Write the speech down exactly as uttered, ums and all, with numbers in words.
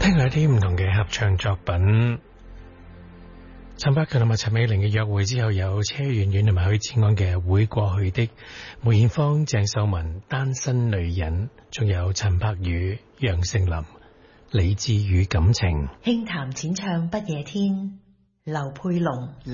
聽過一啲唔同嘅合唱作品，陳百強同埋陳美齡嘅約會之後，有車婉婉同埋許志安嘅會過去的，梅艷芳、鄭秀文單身女人，仲有陳柏宇、楊丞琳理智與感情， 輕談淺唱不夜天，劉佩龍。